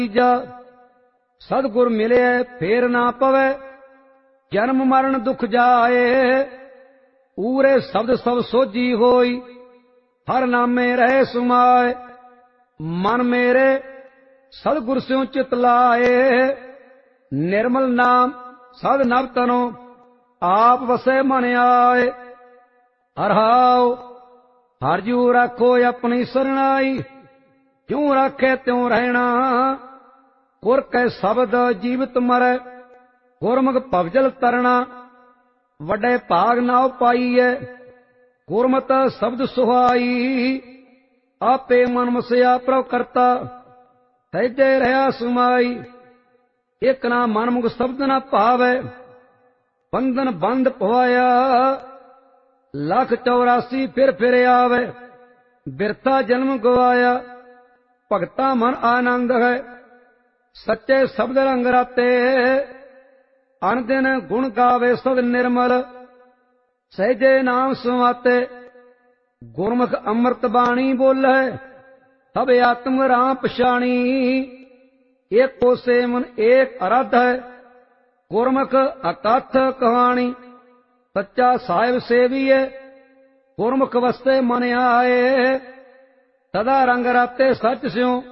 ਤੀਜਾ ਸਤਿਗੁਰ ਮਿਲਿਆ ਫੇਰ ਨਾ ਪਵੈ, ਜਨਮ ਮਰਨ ਦੁਖ ਜਾਏ। ਊਰੇ ਸ਼ਬਦ ਸਭ ਸੋਝੀ ਹੋਈ, ਹਰ ਨਾਮੇ ਰਹਿ ਸਮਾਏ। ਮਨ ਮੇਰੇ ਸਤਿਗੁਰ ਸਿਉ ਚਿਤ ਲਾਏ, ਨਿਰਮਲ ਨਾਮ ਸਦ ਨਵ ਤਨੋ, ਆਪ ਵਸੈ ਮਨ ਆਏ। ਹਰਿ ਹਰਿ ਜੂ ਰਾਖੋ ਆਪਣੀ ਸਰਣਾਈ, ਕਿਉ ਰਾਖੇ ਤਿਉ ਰਹਿਣਾ। ਗੁਰ ਕੈ ਸ਼ਬਦ ਜੀਵਤ ਮਰੈ, ਗੁਰਮੁਖ ਭਵਜਲ ਤਰਣਾ। ਵੱਡੇ ਭਾਗ ਨਾ ਪਾਈਐ, ਗੁਰਮਤਿ ਸ਼ਬਦ ਸੁਹਾਈ। ਆਪੇ ਮਨ ਮਸਿਆ ਪ੍ਰਭ ਕਰਤਾ, ਸਹਿਜੇ ਰਹਾ ਸਮਾਈ। ਇਕ ਨਾ ਮਨ ਮੁਖ ਸ਼ਬਦ ਨਾ ਭਾਵੈ, ਬੰਧਨ ਬੰਧ ਪਵਾਇਆ। ਲੱਖ 84 ਫਿਰ ਆਵੇ, ਬਿਰਥਾ ਜਨਮ ਗਵਾਇਆ। ਭਗਤਾ ਮਨ ਆਨੰਦ ਹੈ, ਸੱਚੇ ਸ਼ਬਦ ਰੰਗ ਰਾਤੇ। ਅਨ ਦਿਨ ਗੁਣ ਗਾਵੇ ਸਦ ਨਿਰਮਲ, ਸਹਿਜੇ ਨਾਮ ਸਮਾਤੇ। ਗੁਰਮੁਖ ਅੰਮ੍ਰਿਤ ਬਾਣੀ ਬੋਲੇ, ਸਭ ਆਤਮ ਰਾਮ ਪਛਾਣੀ। ਏਕੋ ਸੇਵਨ ਏਕ ਅਰਾਧ ਹੈ, ਗੁਰਮੁਖ ਅਕਥ ਕਹਾਣੀ। ਸੱਚਾ ਸਾਹਿਬ ਸੇਵੀਏ, ਗੁਰਮੁਖ ਵਸਤੇ ਮਨ ਆਏ। ਸਦਾ ਰੰਗ ਰਾਤੇ ਸੱਚ ਸਿਉ,